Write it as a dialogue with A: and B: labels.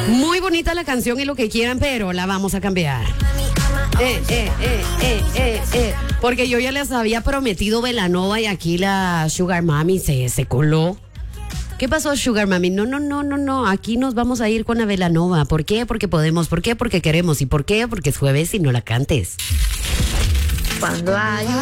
A: Muy bonita la canción y lo que quieran, pero la vamos a cambiar. Porque yo ya les había prometido Belanova y aquí la Sugar Mami se coló. ¿Qué pasó, Sugar Mami? No. Aquí nos vamos a ir con la Belanova. ¿Por qué? Porque podemos. ¿Por qué? Porque queremos. ¿Y por qué? Porque es jueves y no la cantes.
B: Cuando hay